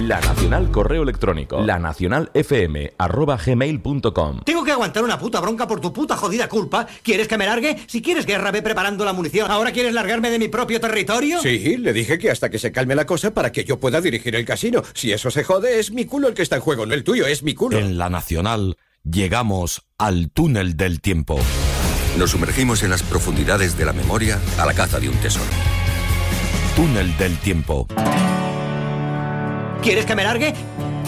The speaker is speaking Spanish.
La Nacional correo electrónico lanacionalfm@gmail.com. Tengo que aguantar una puta bronca por tu puta jodida culpa. ¿Quieres que me largue? Si quieres guerra, ve preparando la munición. ¿Ahora quieres largarme de mi propio territorio? Sí, le dije que hasta que se calme la cosa para que yo pueda dirigir el casino. Si eso se jode, es mi culo el que está en juego, no el tuyo, es mi culo. En La Nacional llegamos al túnel del tiempo. Nos sumergimos en las profundidades de la memoria a la caza de un tesoro. Túnel del tiempo. ¿Quieres que me largue?